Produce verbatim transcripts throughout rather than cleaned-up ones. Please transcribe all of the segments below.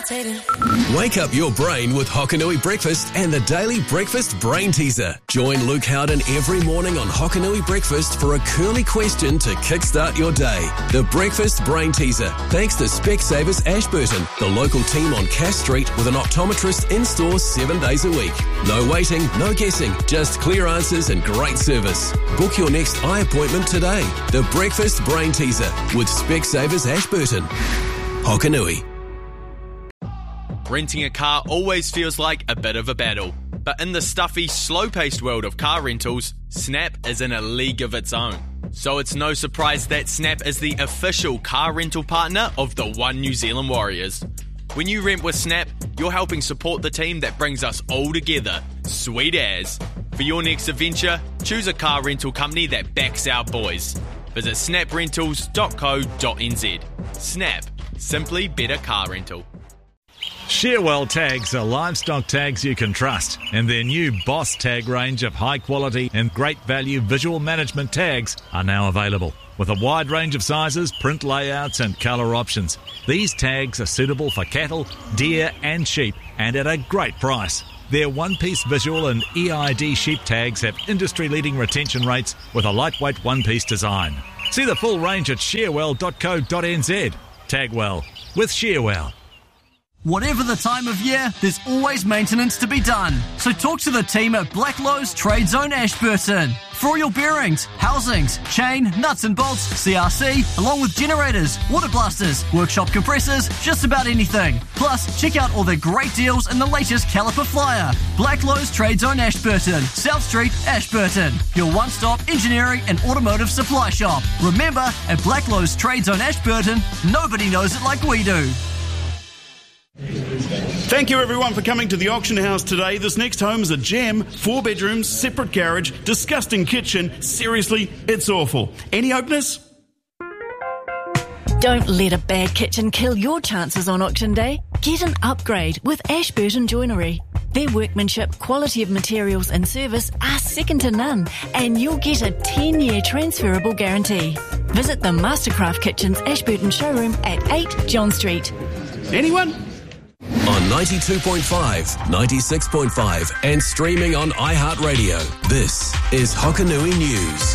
meditating. Wake up your brain with Hokanui Breakfast and the Daily Breakfast Brain Teaser. Join Luke Howden every morning on Hokanui Breakfast for a curly question to kickstart your day. The Breakfast Brain Teaser, thanks to Specsavers Ashburton, the local team on Cass Street with an optometrist in-store seven days a week. No waiting, no guessing, just clear answers and great service. Book your next eye appointment today. The Breakfast Brain Teaser with Specsavers Ashburton. Hokanui. Renting a car always feels like a bit of a battle, but in the stuffy, slow-paced world of car rentals, Snap is in a league of its own. So it's no surprise that Snap is the official car rental partner of the One New Zealand Warriors. When you rent with Snap, you're helping support the team that brings us all together. Sweet as. For your next adventure, choose a car rental company that backs our boys. Visit snap rentals dot co dot n z. Snap. Simply better car rental. Shearwell tags are livestock tags you can trust, and their new Boss tag range of high quality and great value visual management tags are now available. With a wide range of sizes, print layouts and colour options, these tags are suitable for cattle, deer and sheep, and at a great price. Their one-piece visual and E I D sheep tags have industry-leading retention rates with a lightweight one-piece design. See the full range at shearwell dot co dot n z. Tag well with Shearwell. Whatever the time of year, there's always maintenance to be done. So talk to the team at Blacklowe's Trade Zone Ashburton. For all your bearings, housings, chain, nuts and bolts, C R C, along with generators, water blasters, workshop compressors, just about anything. Plus, check out all the great deals and the latest caliper flyer. Blacklowe's Trade Zone Ashburton, South Street, Ashburton. Your one-stop engineering and automotive supply shop. Remember, at Blacklowe's Trade Zone Ashburton, nobody knows it like we do. Thank you everyone for coming to the auction house today. This next home is a gem, four bedrooms, separate garage, disgusting kitchen. Seriously, it's awful. Any openers? Don't let a bad kitchen kill your chances on auction day. Get an upgrade with Ashburton Joinery. Their workmanship, quality of materials and service are second to none, and you'll get a ten-year transferable guarantee. Visit the Mastercraft Kitchens Ashburton showroom at eight John Street. Anyone? On ninety-two point five, ninety-six point five and streaming on iHeartRadio. This is Hokanui News.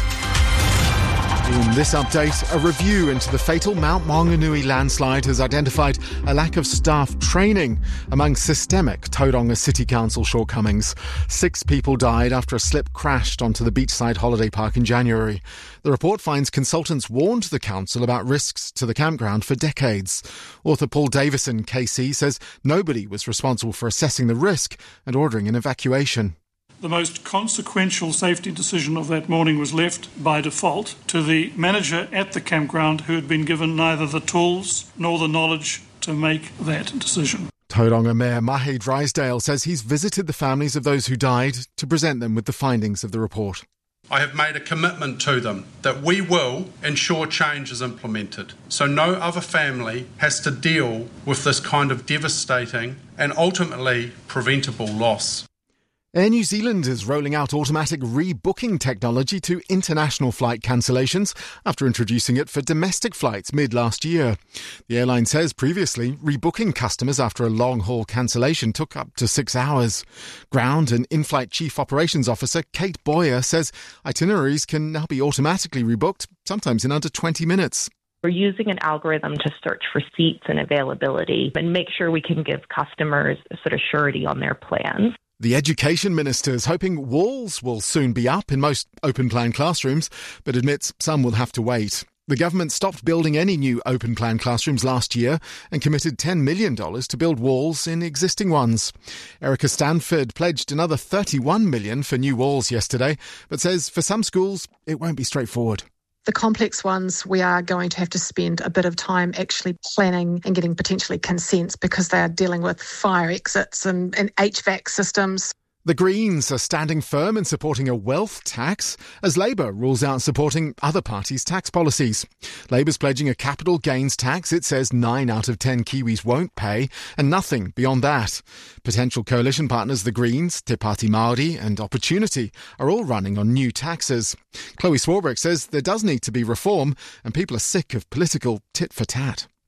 In this update, a review into the fatal Mount Maunganui landslide has identified a lack of staff training among systemic Tauranga City Council shortcomings. Six people died after a slip crashed onto the beachside holiday park in January. The report finds consultants warned the council about risks to the campground for decades. Author Paul Davison, K C, says nobody was responsible for assessing the risk and ordering an evacuation. The most consequential safety decision of that morning was left by default to the manager at the campground, who had been given neither the tools nor the knowledge to make that decision. Tauranga Mayor Mahe Drysdale says he's visited the families of those who died to present them with the findings of the report. I have made a commitment to them that we will ensure change is implemented, so no other family has to deal with this kind of devastating and ultimately preventable loss. Air New Zealand is rolling out automatic rebooking technology to international flight cancellations after introducing it for domestic flights mid-last year. The airline says previously, rebooking customers after a long-haul cancellation took up to six hours. Ground and in-flight Chief Operations Officer Kate Boyer says itineraries can now be automatically rebooked, sometimes in under twenty minutes. We're using an algorithm to search for seats and availability and make sure we can give customers a sort of surety on their plans. The Education Minister is hoping walls will soon be up in most open-plan classrooms, but admits some will have to wait. The government stopped building any new open-plan classrooms last year and committed ten million dollars to build walls in existing ones. Erica Stanford pledged another thirty-one million dollars for new walls yesterday, but says for some schools it won't be straightforward. The complex ones, we are going to have to spend a bit of time actually planning and getting potentially consents because they are dealing with fire exits and, and H V A C systems. The Greens are standing firm in supporting a wealth tax as Labour rules out supporting other parties' tax policies. Labour's pledging a capital gains tax it says nine out of ten Kiwis won't pay, and nothing beyond that. Potential coalition partners, the Greens, Te Pāti Māori and Opportunity, are all running on new taxes. Chloe Swarbrick says there does need to be reform and people are sick of political tit-for-tat.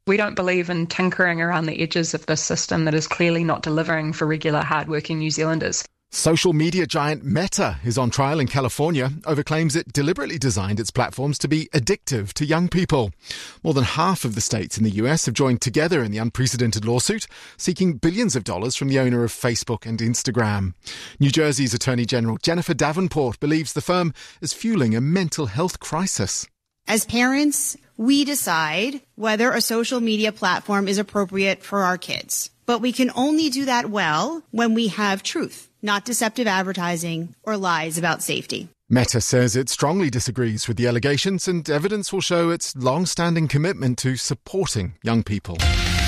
We don't believe in tinkering around the edges of this system that is clearly not delivering for regular, hard-working New Zealanders. Social media giant Meta is on trial in California over claims it deliberately designed its platforms to be addictive to young people. More than half of the states in the U S have joined together in the unprecedented lawsuit, seeking billions of dollars from the owner of Facebook and Instagram. New Jersey's Attorney General Jennifer Davenport believes the firm is fueling a mental health crisis. As parents, we decide whether a social media platform is appropriate for our kids. But we can only do that well when we have truth, not deceptive advertising or lies about safety. Meta says it strongly disagrees with the allegations, and evidence will show its long-standing commitment to supporting young people.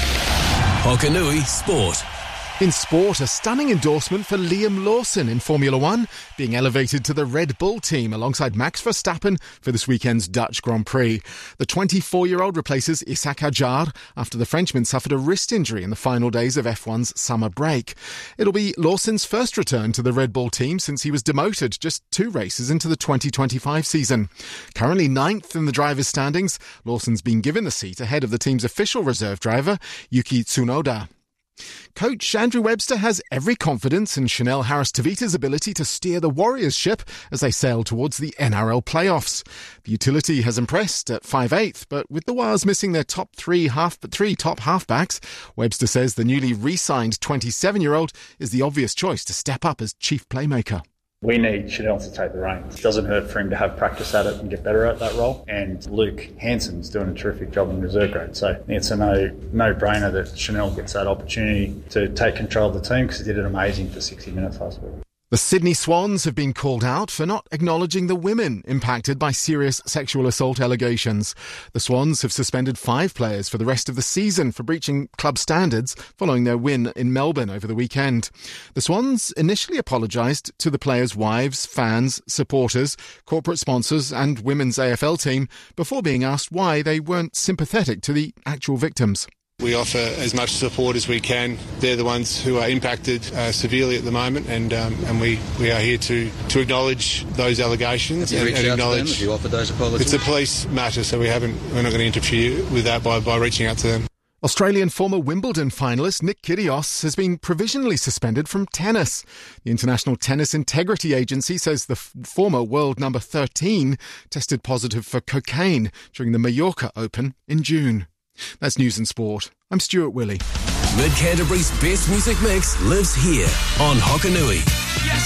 Hokanui Sport. In sport, a stunning endorsement for Liam Lawson in Formula One, being elevated to the Red Bull team alongside Max Verstappen for this weekend's Dutch Grand Prix. The twenty-four-year-old replaces Isaac Hadjar after the Frenchman suffered a wrist injury in the final days of F one's summer break. It'll be Lawson's first return to the Red Bull team since he was demoted just two races into the twenty twenty-five season. Currently ninth in the drivers' standings, Lawson's been given the seat ahead of the team's official reserve driver, Yuki Tsunoda. Coach Andrew Webster has every confidence in Chanel Harris-Tavita's ability to steer the Warriors ship as they sail towards the N R L playoffs. The utility has impressed at five eighth, but with the Wires missing their top three half three top halfbacks, Webster says the newly re-signed twenty-seven-year-old is the obvious choice to step up as chief playmaker. We need Chanel to take the reins. It doesn't hurt for him to have practice at it and get better at that role. And Luke Hansen's doing a terrific job in reserve grade. So it's a no, no-brainer that Chanel gets that opportunity to take control of the team because he did it amazing for sixty minutes last week. The Sydney Swans have been called out for not acknowledging the women impacted by serious sexual assault allegations. The Swans have suspended five players for the rest of the season for breaching club standards following their win in Melbourne over the weekend. The Swans initially apologised to the players' wives, fans, supporters, corporate sponsors and women's A F L team before being asked why they weren't sympathetic to the actual victims. We offer as much support as we can. They're the ones who are impacted uh, severely at the moment, and um, and we, we are here to, to acknowledge those allegations. Have you and, reached and out acknowledge to them? Have you offered those apologies? It's a police matter, so we haven't. We're not going to interfere with that by, by reaching out to them. Australian former Wimbledon finalist Nick Kyrgios has been provisionally suspended from tennis. The International Tennis Integrity Agency says the f- former world number thirteen tested positive for cocaine during the Mallorca Open in June. That's News and Sport. I'm Stuart Willey. Mid Canterbury's best music mix lives here on Hokanui. Yes,